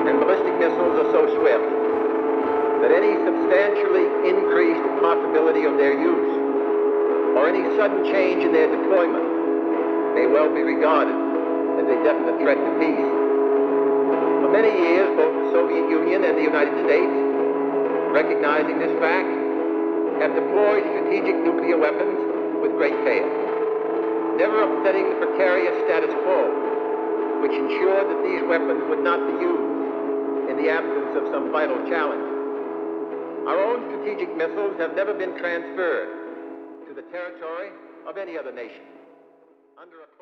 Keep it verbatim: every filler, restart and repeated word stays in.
and ballistic missiles are so swift that any substantially increased possibility of their use or any sudden change in their deployment may well be regarded as a definite threat to peace. For many years, both the Soviet Union and the United States, recognizing this fact, have deployed strategic nuclear weapons with great care, never upsetting the precarious status quo, which ensured that these weapons would not be used in the absence of some vital challenge. Our own strategic missiles have never been transferred to the territory of any other nation under a